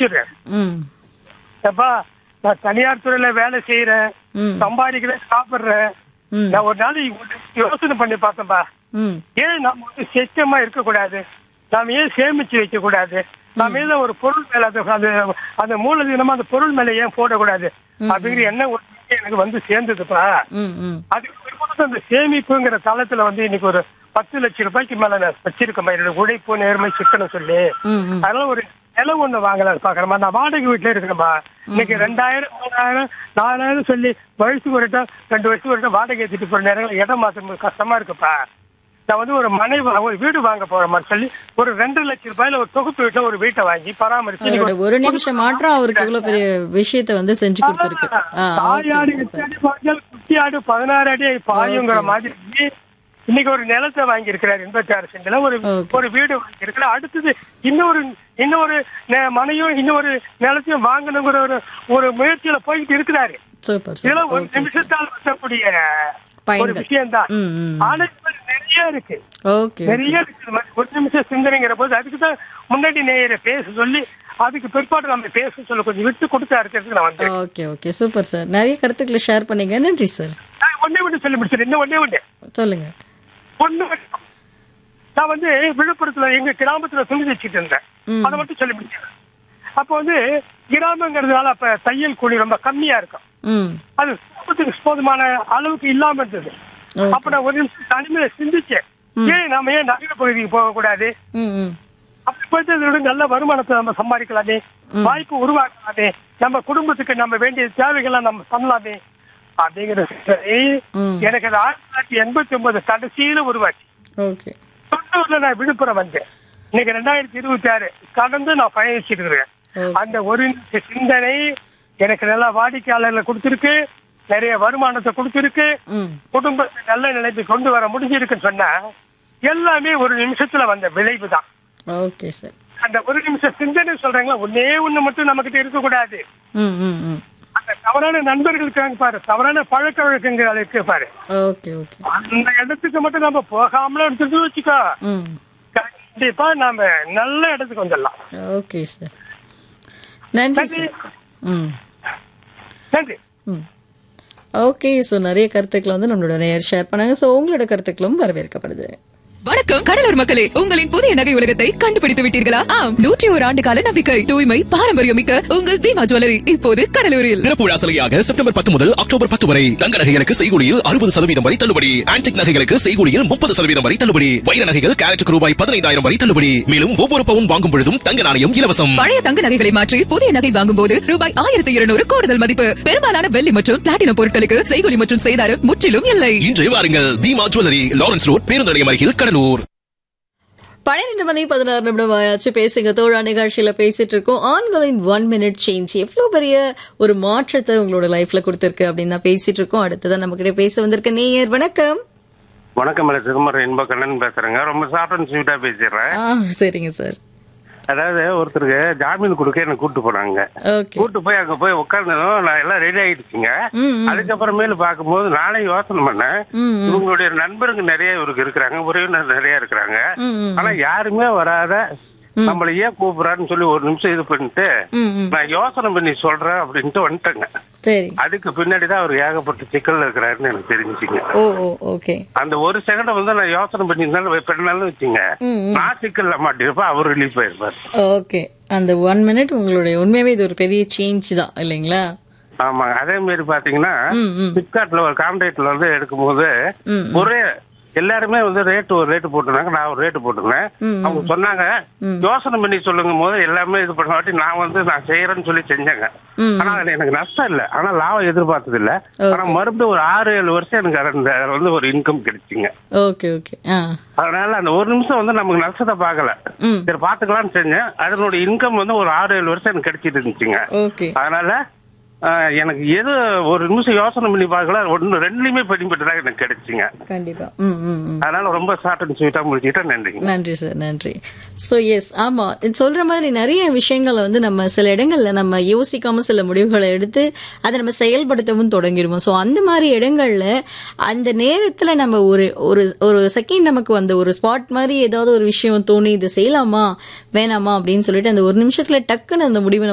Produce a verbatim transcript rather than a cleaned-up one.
முடிச்சிடுறேன். ம் அப்பா நான் தனியார் துறையில வேலை செய்யறேன், ம் சம்பாதிக்கிறேன், சாப்பிடுறேன். ம் நான் ஒரு நாள் யோசனை பண்ணி பார்த்தேன்பா, ம் ஏன் நம்ம வந்து செச்சமா இருக்கக்கூடாது, நாம ஏன் சேமிச்சு வைக்க கூடாது, நாம ஏன் ஒரு பொருள் மேல அது அது- அந்த மூலதனமா அந்த பொருள் மேல ஏன் போடக்கூடாது அப்படிங்கிற எண்ணம் ஒரு எனக்கு வந்து சேர்ந்ததுப்பா. ம் ம் அதுக்கு பிற்பாடு அந்த சேமிப்புங்கிற தளத்துல வந்து இன்னைக்கு ஒரு பத்து லட்சம் ரூபாய்க்கு மேல நான் வச்சிருக்கேன். என்னோட உழைப்பு நேர்மை சிக்கனம் சொல்லி ம் ம் அதனால ஒரு நிலம் ஒண்ணு வாங்கலாம்னு பாக்குறேன். நான் வாடகை வீட்டுல இருக்கிறேன்பா. இன்னைக்கு ரெண்டாயிரம் மூணாயிரம் நாலாயிரம் சொல்லி வயசுக்கு ஒரு இடம் ரெண்டு வருஷத்துக்கு ஒரு இடம் வாடகை ஏற்றிட்டு போற நேரங்கள் இடம் மாத்த கஷ்டமா இருக்குப்பா. நான் வந்து ஒரு மனை வா- ஒரு வீடு வாங்க போற மாதிரி சொல்லி ஒரு ரெண்டு லட்சம் ரூபாயில ஒரு தொகுப்பு வீட்டுல ஒரு வீட்டை வாங்கி பராமரிச்சு அவரோட இன்னைக்கு ஒரு நிமிஷம் மாற்றம் அவருக்கு இவ்வளவு பெரிய விஷயத்த வந்து செஞ்சு கொடுத்திருக்கு. ஆ, தாயாடு okay, எட்டு super. அடி பாய்ஞ்சால் குட்டி ஆடு பதினாறு அடி பாயுங்கிற மாதிரி இன்னைக்கு ஒரு நிலத்தை வாங்கி இருக்கிறார். எண்பத்தி ஆறு சென்ட்ல ஒரு Okay. ஒரு வீடு வாங்கி இருக்கிறார். அடுத்தது இன்னொரு இன்னொரு நெ- மனையும் இன்னொரு நிலத்தையும் வாங்கணுங்கிற ஒரு ஒரு முயற்சியில போயிட்டு இருக்கிறாரு. சூப்பர் இதெல்லாம் சூப்பர். ஒரு ஓகே சார். நிமிஷத்தால் வரக்கூடிய ஒரு பயன்கள். விஷயம் தான். ம் ம் ஆனா இப்ப நிறைய இருக்கு ஓகே நிறைய இருக்கு. இது மாதிரி ஒரு நிமிஷம் சிந்தனைங்கிற போது அதுக்கு தான் முன்னாடி நேர பேச சொல்லி அதுக்கு பிற்பாடு நம்ம பேச சொல்ல கொஞ்சம் விட்டு கொடுத்தா இருக்கிறதுக்கு நான் வந்தேன். Okay okay super sir. நிறைய கருத்துக்களை ஷேர் பண்ணீங்க. நன்றி சார். நான் ஒன்னே ஒண்ணு சொல்லி முடிச்சிருக்கேன். இன்னும் ஒன்னே ஒண்ணு சொல்லுங்க. ஒண்ணு மட்டும். நான் வந்து விழுப்புரத்துல எங்க கிராமத்துல துணி வச்சுட்டு இருந்தேன். ம். அதை மட்டும் சொல்லி முடிச்சேன். அப்ப வந்து கிராமங்கிறதுனால அப்ப தையல் கூலி ரொம்ப கம்மியா இருக்கும். ம் அது குடும்பத்துக்கு போதுமான அளவுக்கு இல்லாம இருந்தது. Okay. அப்ப நான் ஒரு நிமிஷம் தனிமையில சிந்திச்சேன், ஏன் நாம ஏன் நகர பகுதிக்கு போக கூடாது, ம் ம் அப்படி போயிட்டு இதோட நல்ல வருமானத்தை நம்ம சம்பாதிக்கலாமே, வாய்ப்பு உருவாக்கலாமே, நம்ம குடும்பத்துக்கு நம்ம வேண்டிய தேவைகளை நம்ம பண்ணலாமே அப்படிங்கிற சிந்தனை ம். எனக்கு அது ஆயிரத்தி தொள்ளாயிரத்தி எண்பத்தி ஒன்பது கடைசியில உருவாச்சு. ஓகே தொண்ணூறுல நான் விழுப்புரம் வந்தேன். இன்னைக்கு ரெண்டாயிரத்தி இருபத்தி ஆறு கடந்து நான் பயணிச்சுட்டு இருக்கிறேன். Okay. அந்த ஒரு நிமிஷ சிந்தனை எனக்கு நல்ல வாடிக்கையாளர்களை கொடுத்திருக்கு, நிறைய வருமானத்தை கொடுத்திருக்கு, ம் குடும்பத்தை நல்ல நிலைக்கு கொண்டு வர முடிஞ்சிருக்குன்னு சொன்னா எல்லாமே ஒரு நிமிஷத்துல வந்த விளைவு தான். Okay sir. அந்த ஒரு நிமிஷம் சிந்தனை சொல்றாங்களா, ஒன்னே ஒண்ணு மட்டும் நம்ம கிட்ட இருக்க கூடாது. ம் ம் ம் அந்த தவறான நண்பர்களுக்கு பாரு, தவறான பழக்க வழக்கங்கள் இருக்கு பாரு, ஓகே ஓகே அந்த இடத்துக்கு மட்டும் நம்ம போகாமல எடுத்துட்டு வச்சுக்கோ, ம் கண்டிப்பா நாம நல்ல இடத்துக்கு வந்துடலாம். Okay sir. நன்றி நன்றி. சார். ம் நன்றி. ம் ஓகே. ஸோ நிறைய கருத்துக்களை வந்து நம்மளோட நேயர் ஷேர் பண்ணாங்க. ஸோ உங்களோட கருத்துக்களும் வரவேற்கப்படுது. வணக்கம் கடலூர் மக்களே, உங்களின் புதிய நகை உலகத்தை கண்டுபிடித்து விட்டீர்களா? ஆம், நூற்றி ஒரு ஆண்டு கால நம்பிக்கை, தூய்மை, பாரம்பரியம் மிக்க உங்கள் தீமா ஜுவல்லரி இப்போது கடலூரில். திறப்பு விழா சலுகையாக செப்டம்பர் பத்து முதல் அக்டோபர் பத்து வரை தங்க நகைகளுக்கு செய்கூலியில் அறுபது சதவீதம் வரை தள்ளுபடி, ஆன்டிக் நகைகளுக்கு செய்கூலியில் முப்பது சதவீதம் வரை தள்ளுபடி, வைர நகைகள் கேரட்டுக்கு ரூபாய் பதினைந்தாயிரம் வரை தள்ளுபடி. மேலும் ஒவ்வொரு பவுன் வாங்கும் பொழுதும் தங்க நாணயம் இலவசம். பழைய தங்க நகைகளை மாற்றி புதிய நகை வாங்கும் போது ரூபாய் ஆயிரத்தி இருநூறு கூடுதல் மதிப்பு. பெரும்பாலான வெள்ளி மற்றும் பிளாட்டினம் பொருட்களுக்கு செய்கூலி மற்றும் செய்தாரம் முற்றிலும் இல்லை. இன்று வாருங்கள், தீமா ஜுவல்லரி, லாரன்ஸ் ரோட், பேருந்து நிலையம் அருகில், கடலூர். பன்னிரெண்டு மணி பதினாறு நிமிடம் ஆயாச்சு. பேசுங்க தோழா நிகழ்ச்சியில பேசிட்டு இருக்கோம். ஆண்களின் ஒன் மினிட் சேஞ்ச் எவ்வளவு பெரிய ஒரு மாற்றத்தை உங்களோட லைஃப்ல கொடுத்திருக்கு அப்படின்னு தான் பேசிட்டு இருக்கோம். அடுத்ததான் நம்ம கிட்ட பேச வந்திருக்க நேயர். வணக்கம். வணக்கம் மேடம், சிதம்பரம் இன்பக்கண்ணன் பேசுறேங்க. ரொம்ப ஷார்ட் அண்ட் ஸ்வீட்டா பேசிடுறேன். ஆ சரிங்க சார். அதாவது ஒருத்தருக்கு ஜாமீன் கொடுக்க என்ன கூட்டு போனாங்க. ஓகே. கூட்டு போய் அங்க போய் உட்கார்ந்ததும் நான் எல்லாம் ரெடி ஆயிடுச்சுங்க. ம், ம். அதுக்கப்புறமேல பாக்கும்போது நானே யோசனை பண்ணேன், ம், ம். இவங்களுடைய நண்பருங்க நிறைய இவருக்கு இருக்கிறாங்க, உறவினர் நிறைய இருக்கிறாங்க. ம், ம். ஆனா யாருமே வராத நம்மள ஏன் கூப்பிடுறாருன்னு சொல்லி ஒரு நிமிஷம் இது பண்ணிட்டு ம், ம். நான் யோசனை பண்ணி சொல்றேன் அப்படின்ட்டு வந்துட்டேங்க. சரி. அதுக்கு பின்னாடிதான் அவர் ஏகப்பட்ட சிக்கல்ல இருக்கிறாருன்னு எனக்கு தெரிஞ்சுச்சுங்க. ஓ ஓ ஓகே. அந்த ஒரு செகண்ட் வந்து நான் யோசனை பண்ணியிருந்தாலும் பெண்ணாலும் வச்சுங்க, ம், ம். நான் சிக்கல்ல மாட்டிருப்பேன், அவர் ரிலீஃப் ஆயிருப்பார். ஓகே. அந்த ஒன் மினிட் உங்களுடைய உண்மையாவே இது ஒரு பெரிய சேஞ்ச் தான் இல்லைங்களா? ஆமா. அதே மாதிரி பாத்தீங்கன்னா ம், ம். பிளிப்கார்ட்ல ஒரு கான்ட்ராக்ட்ல வந்து எடுக்கும் போது ம், ம். ஒரே எல்லாருமே வந்து ரேட் ஒரு ரேட்டு போட்டுருந்தாங்க, நான் ஒரு ரேட்டு போட்டிருந்தேன். ம், ம். அவங்க சொன்னாங்க ம். யோசனை பண்ணி சொல்லுங்க போது எல்லாமே இது பண்ண வாட்டி நான் வந்து நான் செய்யறேன்னு சொல்லி செஞ்சேங்க. ம், ஆனா அதுல எனக்கு நஷ்டம் இல்ல, ஆனா லாபம் எதிர்பார்த்தது இல்ல. ஆனா மறுபடியும் ஒரு ஆறு ஏழு வருஷம் எனக்கு அந்த வந்து ஒரு இன்கம் கிடைச்சிங்க. Okay okay. ஆ அதனால அந்த ஒரு நிமிஷம் வந்து நமக்கு நஷ்டத்தை பார்க்கல, ம். சரி பாத்துக்கலாம்னு செஞ்சேன். அதனுடைய இன்கம் வந்து ஒரு ஆறு ஏழு வருஷம் எனக்கு கிடைச்சிட்டு இருந்துச்சுங்க. ஓகே. அதனால ஆஹ், எனக்கு எது ஒரு நிமிஷம் யோசனை பண்ணி பார்க்கல, ஒன்னு ரெண்டுலயுமே பெனிஃபிட் தான் எனக்கு கிடைச்சிங்க. கண்டிப்பா. ம், ம், ம். அதனால ரொம்ப ஷார்ட் அண்ட் ஸ்வீட்டா முடிச்சுட்டா நன்றிங்க. நன்றி சார். நன்றி. சோ எஸ், ஆமா, சொல்ற மாதிரி நிறைய விஷயங்களை வந்து நம்ம சில இடங்கள்ல நம்ம யோசிக்காம சில முடிவுகளை எடுத்து அதை நம்ம செயல்படுத்தவும் தொடங்கிடுவோம். சோ அந்த மாதிரி இடங்கள்ல அந்த நேரத்துல நம்ம ஒரு ஒரு ஒரு செகண்ட் நமக்கு அந்த ஒரு ஸ்பாட் மாதிரி ஏதாவது ஒரு விஷயம் தோணி இதை செய்யலாமா வேணாமா அப்படின்னு சொல்லிட்டு அந்த ஒரு நிமிஷத்துல டக்குன்னு அந்த முடிவை